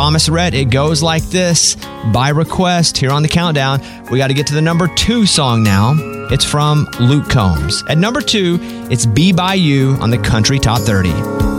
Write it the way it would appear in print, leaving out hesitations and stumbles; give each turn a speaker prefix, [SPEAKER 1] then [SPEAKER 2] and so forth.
[SPEAKER 1] Thomas Rhett. It goes like this, by request, here on the countdown. We got to get to the number 2 song now. It's from Luke Combs. At number 2, it's Be By You on the Country Top 30.